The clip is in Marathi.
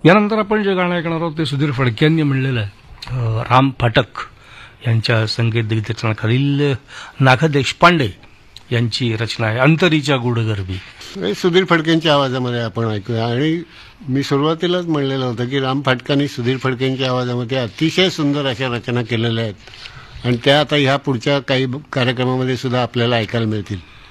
यानंतर आपण जे गाणं ऐकणार आहोत ते सुधीर फडके यांनी म्हणलेलं आहे. राम फाटक यांच्या संगीत दिग्दर्शनाखालील नाग देशपांडे यांची रचना आहे. अंतरीच्या गुढगर्भी. सुधीर फडकेंच्या आवाजामध्ये आपण ऐकूया. आणि मी सुरुवातीलाच म्हणलेलं होतं की राम फाटकांनी सुधीर फडकेंच्या आवाजामध्ये अतिशय सुंदर अशा रचना केलेल्या आहेत आणि त्या आता ह्या पुढच्या काही कार्यक्रमामध्ये सुद्धा आपल्याला ऐकायला मिळतील.